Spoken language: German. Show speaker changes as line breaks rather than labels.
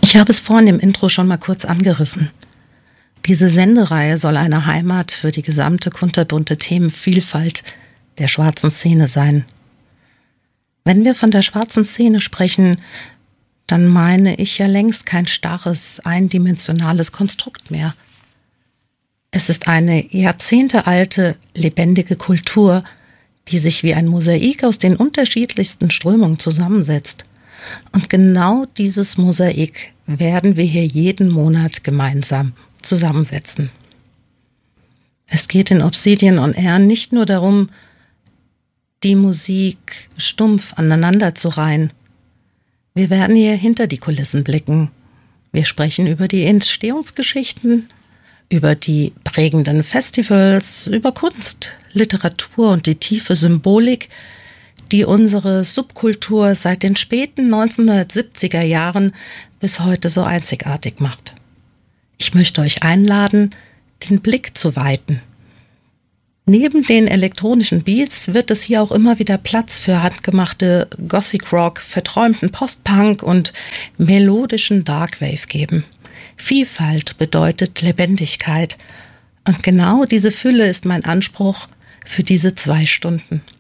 Ich habe es vorhin im Intro schon mal kurz angerissen. Diese Sendereihe soll eine Heimat für die gesamte kunterbunte Themenvielfalt der schwarzen Szene sein. Wenn wir von der schwarzen Szene sprechen, dann meine ich ja längst kein starres, eindimensionales Konstrukt mehr. Es ist eine jahrzehntealte, lebendige Kultur, die sich wie ein Mosaik aus den unterschiedlichsten Strömungen zusammensetzt. Und genau dieses Mosaik werden wir hier jeden Monat gemeinsam zusammensetzen. Es geht in Obsidian on Air nicht nur darum, die Musik stumpf aneinander zu reihen. Wir werden hier hinter die Kulissen blicken. Wir sprechen über die Entstehungsgeschichten, über die prägenden Festivals, über Kunst, Literatur und die tiefe Symbolik, die unsere Subkultur seit den späten 1970er Jahren bis heute so einzigartig macht. Ich möchte euch einladen, den Blick zu weiten. Neben den elektronischen Beats wird es hier auch immer wieder Platz für handgemachte Gothic Rock, verträumten Post-Punk und melodischen Darkwave geben. Vielfalt bedeutet Lebendigkeit. Und genau diese Fülle ist mein Anspruch für diese 2 Stunden.